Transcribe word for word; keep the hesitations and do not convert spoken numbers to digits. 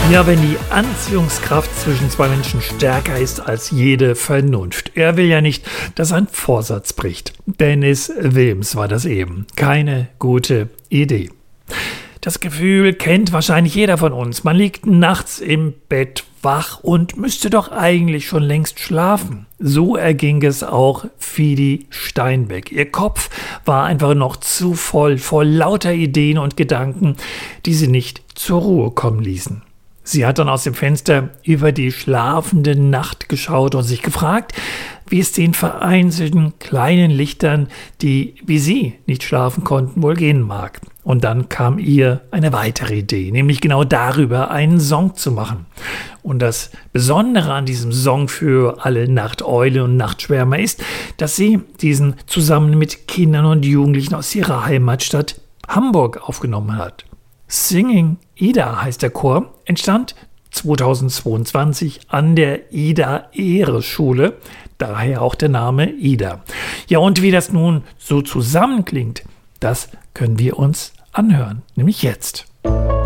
Ja, wenn die Anziehungskraft zwischen zwei Menschen stärker ist als jede Vernunft. Er will ja nicht, dass ein Vorsatz bricht. Dennis Wilms war das eben. Keine gute Idee. Das Gefühl kennt wahrscheinlich jeder von uns. Man liegt nachts im Bett wach und müsste doch eigentlich schon längst schlafen. So erging es auch Fidi Steinbeck. Ihr Kopf war einfach noch zu voll, voll lauter Ideen und Gedanken, die sie nicht zur Ruhe kommen ließen. Sie hat dann aus dem Fenster über die schlafende Nacht geschaut und sich gefragt, wie es den vereinzelten kleinen Lichtern, die wie sie nicht schlafen konnten, wohl gehen mag. Und dann kam ihr eine weitere Idee, nämlich genau darüber einen Song zu machen. Und das Besondere an diesem Song für alle Nachteulen und Nachtschwärmer ist, dass sie diesen zusammen mit Kindern und Jugendlichen aus ihrer Heimatstadt Hamburg aufgenommen hat. Singing Ida heißt der Chor, entstand zweitausendzweiundzwanzig an der Ida-Ehre-Schule, daher auch der Name Ida. Ja, und wie das nun so zusammenklingt, das können wir uns anhören, nämlich jetzt.